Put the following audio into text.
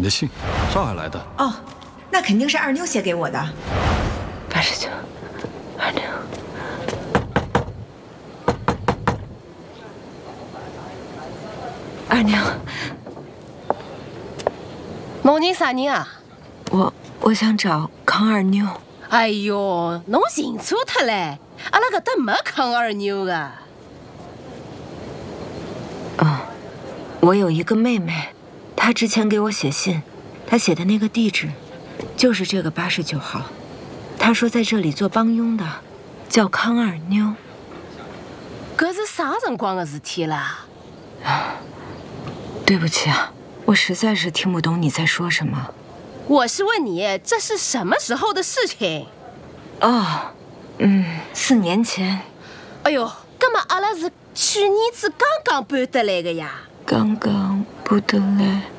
的信，上海来的。 哦，那肯定是二妞写给我的。 89，二妞。二妞， 某人啥人啊？ 我想找康二妞。 哎哟，侬认错脱嘞！阿拉搿搭没康二妞的。 我有一个妹妹，她之前给我写信，她写的那个地址，就是这个89号。她说在这里做帮佣的，叫康二妞。 搿是啥辰光的事体啦？ 对不起啊，我实在是听不懂你在说什么。 我是问你，这是什么时候的事情 ？4年前。 哎呦，葛么阿拉是去年子刚刚搬得来的呀。 刚刚不得来。